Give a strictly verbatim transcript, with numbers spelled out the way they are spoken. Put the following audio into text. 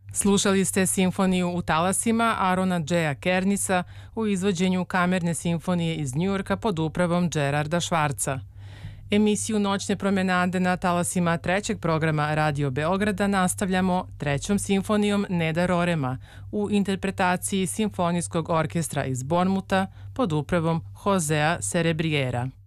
Slušali ste simfoniju u talasima Arona Džeja Kernisa u izvođenju kamerne simfonije iz Njujorka pod upravom Gerarda Švarca. Emisiju Noćne promenade na talasima trećeg programa Radio Beograda nastavljamo trećom simfonijom Neda Rorema u interpretaciji Simfonijskog orkestra iz Bormuta pod upravom Josea Serebriera.